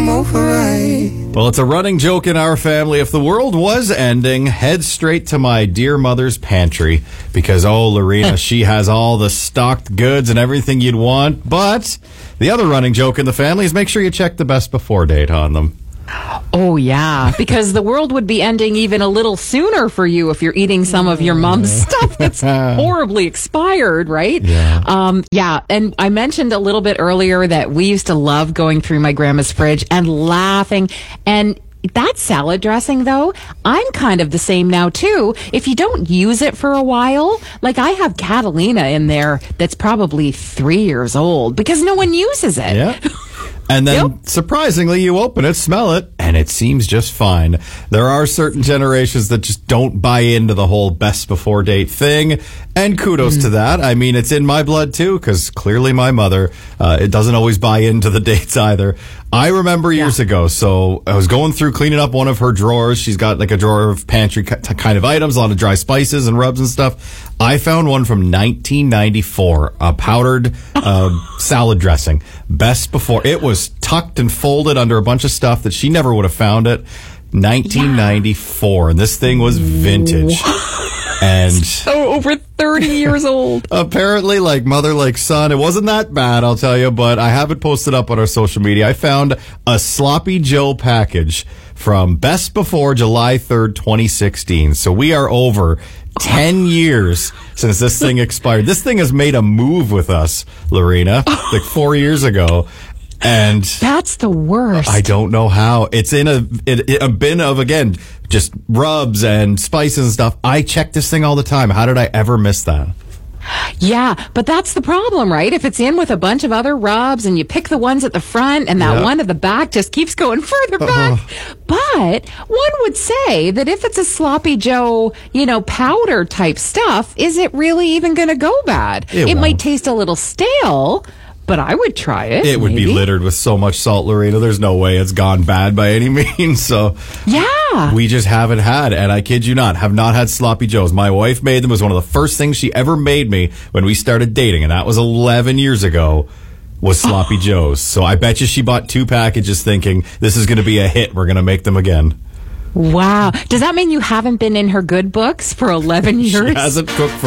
come over right. Well, it's a running joke in our family. If the world was ending, head straight to my dear mother's pantry. Because, Lorena, she has all the stocked goods and everything you'd want. But the other running joke in the family is make sure you check the best before date on them. Oh, yeah, because the world would be ending even a little sooner for you if you're eating some of your mom's stuff that's horribly expired, right? Yeah. And I mentioned a little bit earlier that we used to love going through my grandma's fridge and laughing. And that salad dressing, though, I'm kind of the same now, too. If you don't use it for a while, like I have Catalina in there that's probably 3 years old because no one uses it. Yeah. And then, surprisingly, you open it, smell it, and it seems just fine. There are certain generations that just don't buy into the whole best before date thing, and kudos to that. I mean, it's in my blood, too, because clearly my mother, it doesn't always buy into the dates either. I remember years ago, so I was going through cleaning up one of her drawers. She's got like a drawer of pantry kind of items, a lot of dry spices and rubs and stuff. I found one from 1994, a powdered salad dressing. Best before. It was tucked and folded under a bunch of stuff that she never would have found it. 1994, and this thing was vintage. And so over 30 years old. Apparently, like mother, like son. It wasn't that bad, I'll tell you, but I have it posted up on our social media. I found a Sloppy Joe package from Best Before July 3rd, 2016. So we are over 10 years since this thing expired. This thing has made a move with us, Lorena, like 4 years ago. And that's the worst. I don't know how. It's in a bin of, again, just rubs and spices and stuff. I check this thing all the time. How did I ever miss that? Yeah, but that's the problem, right? If it's in with a bunch of other rubs and you pick the ones at the front and that one at the back just keeps going further back. But one would say that if it's a Sloppy Joe, powder type stuff, is it really even going to go bad? It might taste a little stale, but I would try it. It would be littered with so much salt, Lorena. There's no way it's gone bad by any means. So yeah, we just haven't had, and I kid you not, have not had Sloppy Joes. My wife made them. It was one of the first things she ever made me when we started dating, and that was 11 years ago, was Sloppy Joes. So I bet you she bought 2 packages thinking, this is going to be a hit. We're going to make them again. Wow. Does that mean you haven't been in her good books for 11 years? She hasn't cooked for